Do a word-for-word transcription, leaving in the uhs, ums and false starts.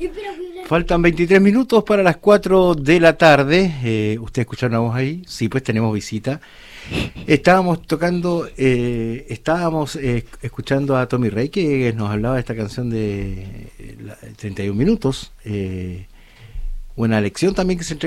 Faltan veintitrés minutos para las cuatro de la tarde. Eh, ¿Usted escucha una voz ahí? Sí, pues tenemos visita. Estábamos tocando, eh, estábamos eh, escuchando a Tommy Rey, que nos hablaba de esta canción de eh, la- treinta y un minutos. Eh, una lección también que se entrega